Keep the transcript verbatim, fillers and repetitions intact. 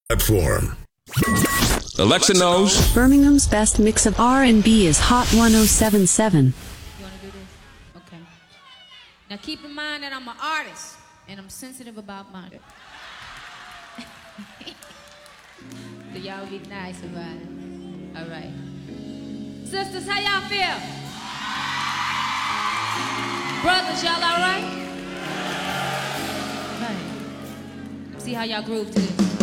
Platform. Alexa knows. Birmingham's best mix of R and B is Hot one oh seven point seven. You want to do this? Okay. Now keep in mind that I'm an artist, and I'm sensitive about murder. So y'all be nice about it. All right. Sisters, how y'all feel? Brothers, y'all all right? All right. See how y'all groove to this.